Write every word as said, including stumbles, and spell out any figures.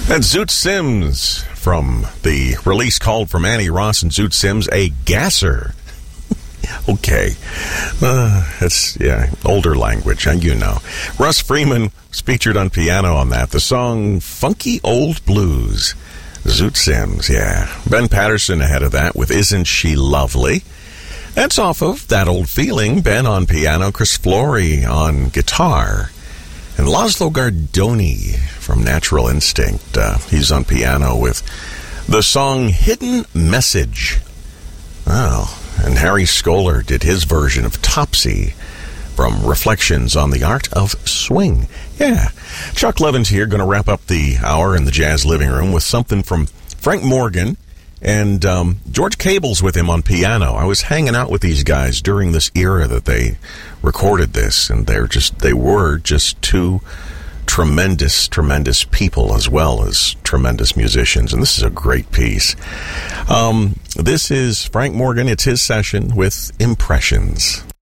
And Zoot Sims from the release called from Annie Ross and Zoot Sims, A Gasser. Okay. Uh, it's, yeah, older language, you know. Russ Freeman was featured on piano on that. The song Funky Old Blues. Zoot Sims, yeah. Ben Patterson ahead of that with Isn't She Lovely? That's off of That Old Feeling. Ben on piano, Chris Flory on guitar. And Laszlo Gardoni from Natural Instinct. Uh, he's on piano with the song Hidden Message. Oh, and Harry Scholar did his version of Topsy from Reflections on the Art of Swing. Yeah. Chuck Levin's here, going to wrap up the hour in the Jazz Living Room with something from Frank Morgan. And um, George Cable's with him on piano. I was hanging out with these guys during this era that they recorded this, and they're just they were just two tremendous, tremendous people as well as tremendous musicians. And this is a great piece. Um, this is Frank Morgan. It's his session with Impressions.